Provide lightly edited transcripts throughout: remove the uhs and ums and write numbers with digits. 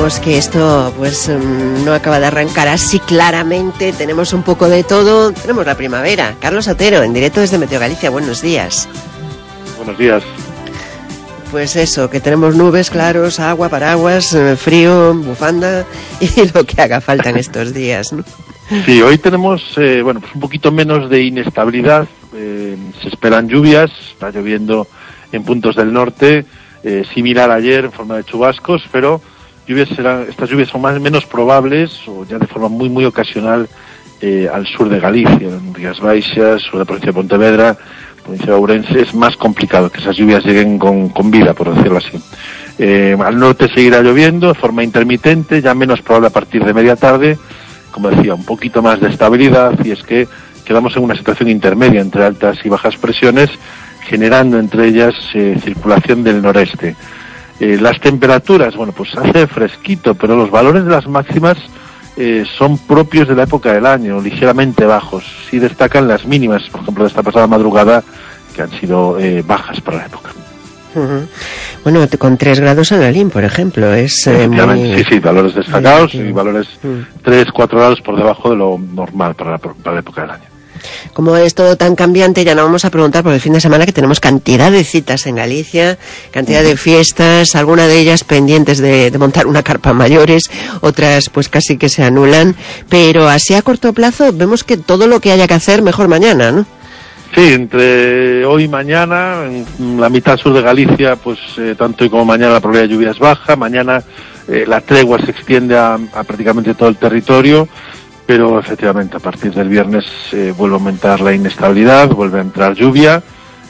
vemos que esto pues no acaba de arrancar así claramente. Tenemos un poco de todo. Tenemos la primavera. Carlos Otero, en directo desde Meteo Galicia. Buenos días. Buenos días. Pues eso, que tenemos nubes, claros, agua, paraguas, frío, bufanda y lo que haga falta en estos días, ¿no? Sí, hoy tenemos pues un poquito menos de inestabilidad. Se esperan lluvias. Está lloviendo en puntos del norte, similar a ayer en forma de chubascos, pero estas lluvias son menos probables o ya de forma muy muy ocasional al sur de Galicia, en Rías Baixas, sur de la provincia de Pontevedra, provincia de Ourense. Es más complicado que esas lluvias lleguen con vida, por decirlo así. Al norte seguirá lloviendo de forma intermitente, ya menos probable a partir de media tarde. Como decía, un poquito más de estabilidad, y es que quedamos en una situación intermedia entre altas y bajas presiones, generando entre ellas circulación del noreste. Las temperaturas, pues hace fresquito, pero los valores de las máximas son propios de la época del año, ligeramente bajos. Sí destacan las mínimas, por ejemplo, de esta pasada madrugada, que han sido bajas para la época. Uh-huh. Bueno, con 3 grados en Alín, por ejemplo, es Sí, valores destacados y valores 3-4 grados por debajo de lo normal para la época del año. Como es todo tan cambiante, ya no vamos a preguntar por el fin de semana, que tenemos cantidad de citas en Galicia, cantidad de fiestas, algunas de ellas pendientes de montar una carpa mayores, otras pues casi que se anulan, pero así a corto plazo vemos que todo lo que haya que hacer mejor mañana, ¿no? Sí, entre hoy y mañana, en la mitad sur de Galicia, tanto hoy como mañana la probabilidad de lluvia es baja. Mañana la tregua se extiende a prácticamente todo el territorio, pero efectivamente a partir del viernes vuelve a aumentar la inestabilidad, vuelve a entrar lluvia,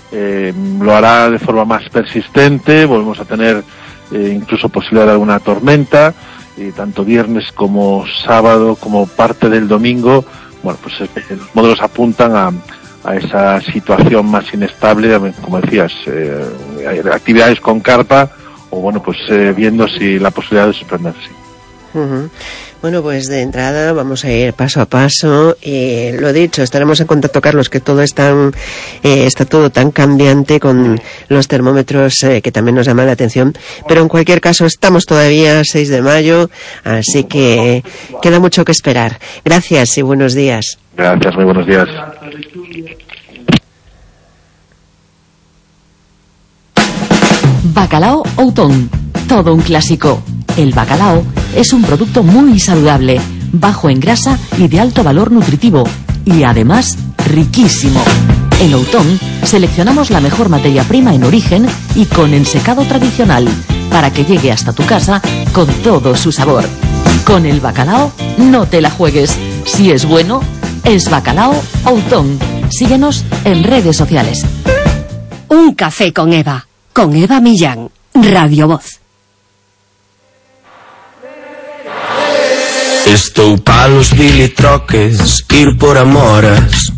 lo hará de forma más persistente, volvemos a tener incluso posibilidad de alguna tormenta, tanto viernes como sábado como parte del domingo. Los modelos apuntan a esa situación más inestable, como decías, actividades con carpa o viendo si la posibilidad de suspenderse. Uh-huh. Bueno, pues de entrada vamos a ir paso a paso. Lo dicho, estaremos en contacto, Carlos, que todo está todo tan cambiante con los termómetros que también nos llaman la atención. Pero en cualquier caso, estamos todavía a 6 de mayo, así que queda mucho que esperar. Gracias y buenos días. Gracias, muy buenos días. Bacalao Outón, todo un clásico. El bacalao es un producto muy saludable, bajo en grasa y de alto valor nutritivo, y además riquísimo. En Outón seleccionamos la mejor materia prima en origen y con ensecado tradicional, para que llegue hasta tu casa con todo su sabor. Con el bacalao no te la juegues. Si es bueno, es Bacalao Outón. Síguenos en redes sociales. Un café con Eva Millán, Radio Voz. Estou palos bilitroques, ir por amoras,